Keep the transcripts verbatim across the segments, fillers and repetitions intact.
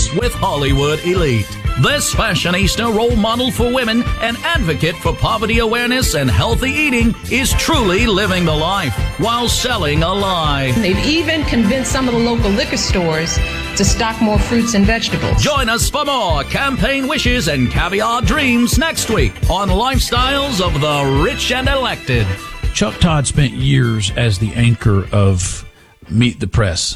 with Hollywood Elite. This fashionista role model for women and advocate for poverty awareness and healthy eating is truly living the life while selling a lie. They've even convinced some of the local liquor stores to stock more fruits and vegetables. Join us for more campaign wishes and caviar dreams next week on Lifestyles of the Rich and Elected. Chuck Todd spent years as the anchor of Meet the Press,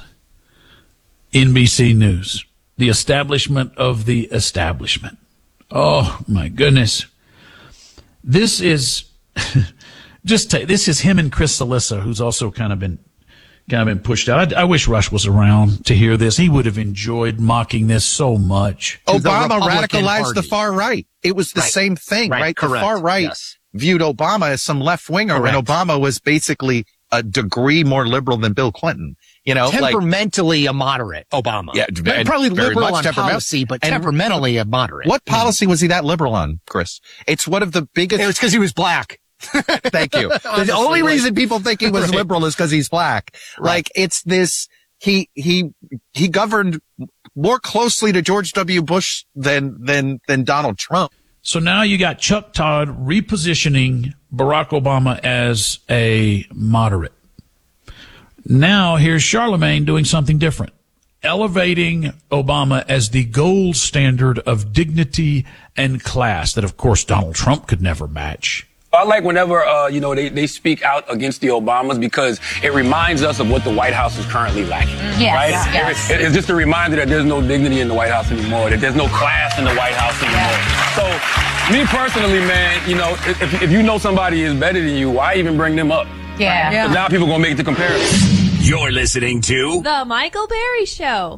N B C News, the establishment of the establishment. Oh, my goodness. This is just t- this is him and Chris Cillissa, who's also kind of been kind of been pushed out. I, I wish Rush was around to hear this. He would have enjoyed mocking this so much. Obama radicalized the far right. It was the right. same thing, right? right? The far right yes. viewed Obama as some left winger, and Obama was basically a degree more liberal than Bill Clinton. You know, temperamentally like, a moderate Obama. Yeah, probably liberal on policy, but temperamentally a moderate. What policy was he that liberal on, Chris? It's one of the biggest. It was because he was black. Thank you. The only reason people think he was right. liberal is because he's black. Right. Like, it's this, he, he, he governed more closely to George W. Bush than, than, than Donald Trump. So now you got Chuck Todd repositioning Barack Obama as a moderate. Now here's Charlemagne doing something different, elevating Obama as the gold standard of dignity and class that, of course, Donald Trump could never match. I like whenever, uh, you know, they, they speak out against the Obamas because it reminds us of what the White House is currently lacking. Yes, right? yes. It, it's just a reminder that there's no dignity in the White House anymore, that there's no class in the White House anymore. Yeah. So, me personally, man, you know, if, if you know somebody is better than you, why even bring them up? Yeah. yeah. Now people are going to make the comparison. You're listening to The Michael Berry Show.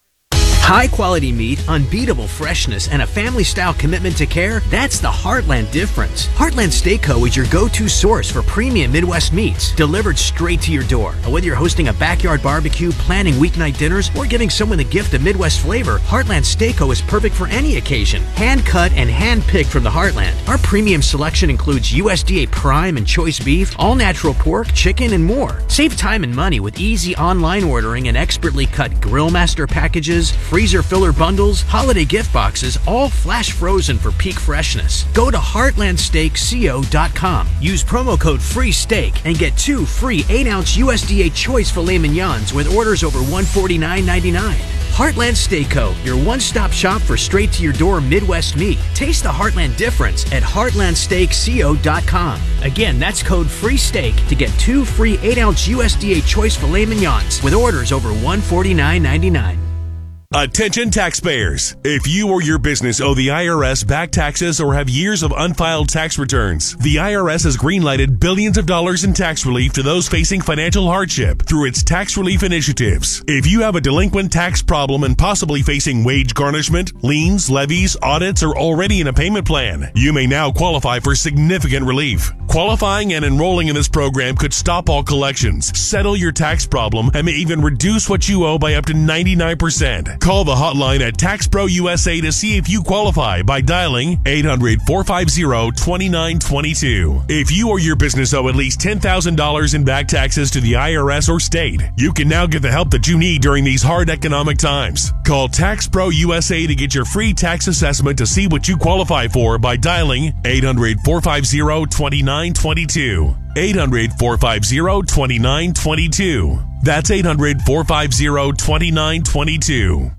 High quality meat, unbeatable freshness, and a family-style commitment to care, that's the Heartland difference. Heartland Steak Co. is your go-to source for premium Midwest meats, delivered straight to your door. And whether you're hosting a backyard barbecue, planning weeknight dinners, or giving someone the gift of Midwest flavor, Heartland Steak Co. is perfect for any occasion. Hand-cut and hand-picked from the Heartland. Our premium selection includes U S D A prime and choice beef, all-natural pork, chicken, and more. Save time and money with easy online ordering and expertly cut Grill Master packages, freezer filler bundles, holiday gift boxes, all flash frozen for peak freshness. Go to heartland steak co dot com. Use promo code FREESTEAK and get two free eight ounce U S D A choice filet mignons with orders over one hundred forty-nine ninety-nine. Heartland Steak Co., your one-stop shop for straight-to-your-door Midwest meat. Taste the Heartland difference at heartland steak co dot com. Again, that's code FREESTEAK to get two free eight ounce U S D A choice filet mignons with orders over one hundred forty-nine ninety-nine. Attention taxpayers. If you or your business owe the I R S back taxes or have years of unfiled tax returns, the I R S has greenlighted billions of dollars in tax relief to those facing financial hardship through its tax relief initiatives. If you have a delinquent tax problem and possibly facing wage garnishment, liens, levies, audits, or already in a payment plan, you may now qualify for significant relief. Qualifying and enrolling in this program could stop all collections, settle your tax problem, and may even reduce what you owe by up to ninety-nine percent. Call the hotline at Tax Pro U S A to see if you qualify by dialing eight hundred, four five zero, two nine two two. If you or your business owe at least ten thousand dollars in back taxes to the I R S or state, you can now get the help that you need during these hard economic times. Call Tax Pro U S A to get your free tax assessment to see what you qualify for by dialing eight hundred, four five zero, two nine two two. eight hundred, four five zero, two nine two two. That's eight hundred, four five zero, two nine two two.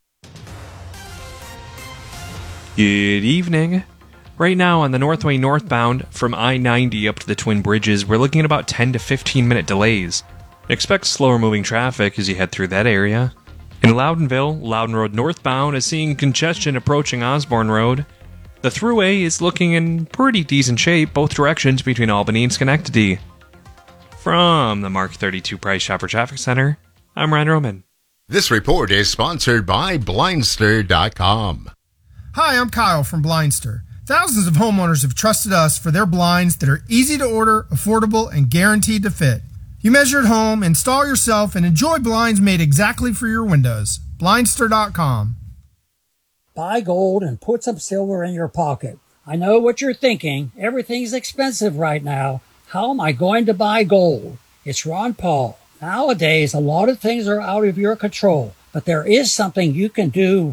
Good evening. Right now on the Northway northbound from I ninety up to the Twin Bridges, we're looking at about ten to fifteen minute delays. Expect slower moving traffic as you head through that area. In Loudonville, Loudon Road northbound is seeing congestion approaching Osborne Road. The thruway is looking in pretty decent shape both directions between Albany and Schenectady. From the Mark thirty-two Price Chopper Traffic Center, I'm Ryan Roman. This report is sponsored by Blindster dot com. Hi, I'm Kyle from Blindster. Thousands of homeowners have trusted us for their blinds that are easy to order, affordable, and guaranteed to fit. You measure at home, install yourself, and enjoy blinds made exactly for your windows. Blindster dot com. Buy gold and put some silver in your pocket. I know what you're thinking. Everything's expensive right now. How am I going to buy gold? It's Ron Paul. Nowadays, a lot of things are out of your control, but there is something you can do